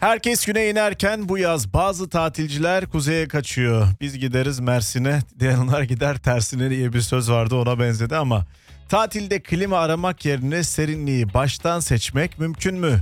Herkes güneye inerken bu yaz bazı tatilciler kuzeye kaçıyor. Biz gideriz Mersin'e, diğerler gider tersine diye bir söz vardı, ona benzedi ama tatilde klima aramak yerine serinliği baştan seçmek mümkün mü?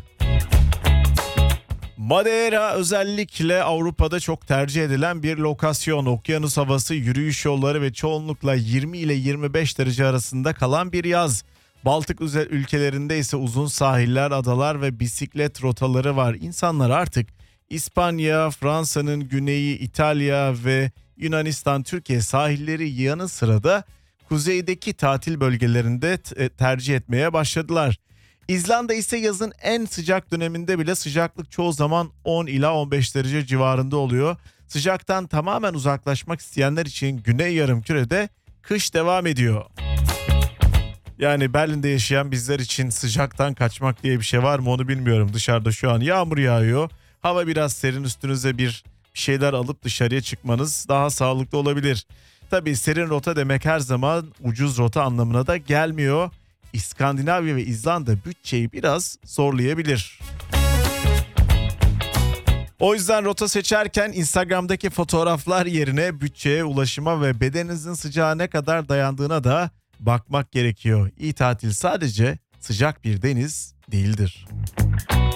Madeira özellikle Avrupa'da çok tercih edilen bir lokasyon. Okyanus havası, yürüyüş yolları ve çoğunlukla 20 ile 25 derece arasında kalan bir yaz. Baltık ülkelerinde ise uzun sahiller, adalar ve bisiklet rotaları var. İnsanlar artık İspanya, Fransa'nın güneyi, İtalya ve Yunanistan, Türkiye sahilleri yanı sıra da kuzeydeki tatil bölgelerinde tercih etmeye başladılar. İzlanda ise yazın en sıcak döneminde bile sıcaklık çoğu zaman 10 ila 15 derece civarında oluyor. Sıcaktan tamamen uzaklaşmak isteyenler için Güney Yarımküre'de kış devam ediyor. Yani Berlin'de yaşayan bizler için sıcaktan kaçmak diye bir şey var mı onu bilmiyorum. Dışarıda şu an yağmur yağıyor. Hava biraz serin, üstünüze bir şeyler alıp dışarıya çıkmanız daha sağlıklı olabilir. Tabii serin rota demek her zaman ucuz rota anlamına da gelmiyor. İskandinavya ve İzlanda bütçeyi biraz zorlayabilir. O yüzden rota seçerken Instagram'daki fotoğraflar yerine bütçeye, ulaşıma ve bedeninizin sıcağa ne kadar dayandığına da bakmak gerekiyor. İyi tatil sadece sıcak bir deniz değildir.